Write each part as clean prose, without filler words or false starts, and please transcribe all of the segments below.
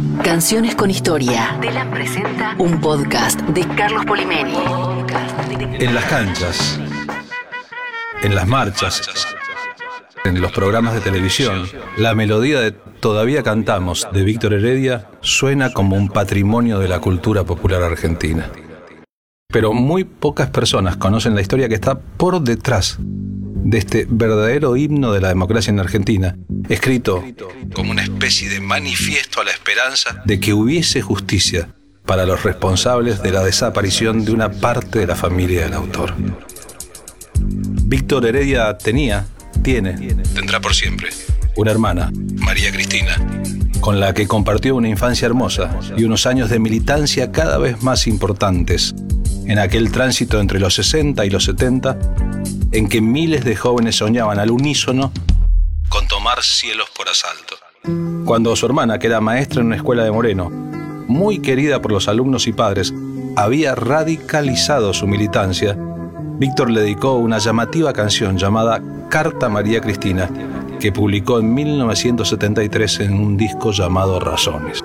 Canciones con historia. Telam presenta un podcast de Carlos Polimeni. En las canchas, en las marchas, en los programas de televisión, la melodía de Todavía Cantamos de Víctor Heredia suena como un patrimonio de la cultura popular argentina. Pero muy pocas personas conocen la historia que está por detrás de este verdadero himno de la democracia en Argentina, escrito como una especie de manifiesto a la esperanza de que hubiese justicia para los responsables de la desaparición de una parte de la familia del autor. Víctor Heredia tendrá por siempre una hermana, María Cristina, con la que compartió una infancia hermosa y unos años de militancia cada vez más importantes en aquel tránsito entre los 60 y los 70, en que miles de jóvenes soñaban al unísono con tomar cielos por asalto. Cuando su hermana, que era maestra en una escuela de Moreno, muy querida por los alumnos y padres, había radicalizado su militancia, Víctor le dedicó una llamativa canción llamada Carta a María Cristina, que publicó en 1973 en un disco llamado Razones.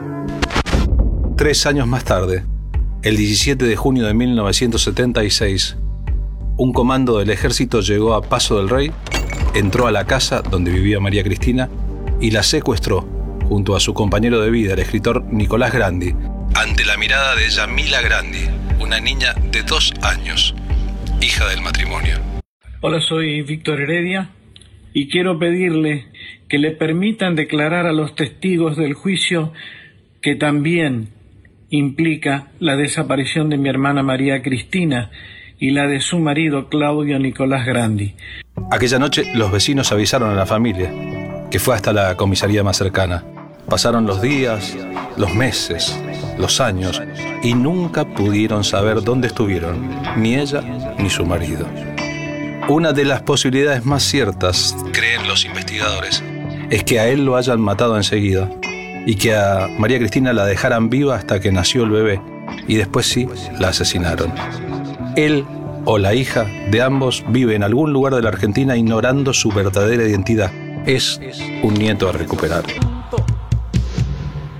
3 años más tarde, el 17 de junio de 1976, un comando del ejército llegó a Paso del Rey, entró a la casa donde vivía María Cristina y la secuestró junto a su compañero de vida, el escritor Nicolás Grandi, ante la mirada de Yamila Grandi, una niña de 2 años, hija del matrimonio. Hola, soy Víctor Heredia y quiero pedirle que le permitan declarar a los testigos del juicio que también implica la desaparición de mi hermana María Cristina y la de su marido Claudio Nicolás Grandi. Aquella noche los vecinos avisaron a la familia, que fue hasta la comisaría más cercana. Pasaron los días, los meses, los años, y nunca pudieron saber dónde estuvieron, ni ella ni su marido. Una de las posibilidades más ciertas, creen los investigadores, es que a él lo hayan matado enseguida y que a María Cristina la dejaran viva hasta que nació el bebé, y después sí, la asesinaron. Él o la hija de ambos vive en algún lugar de la Argentina ignorando su verdadera identidad. Es un nieto a recuperar.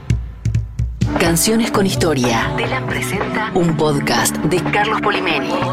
Canciones con historia. Telam presenta un podcast de Carlos Polimeni.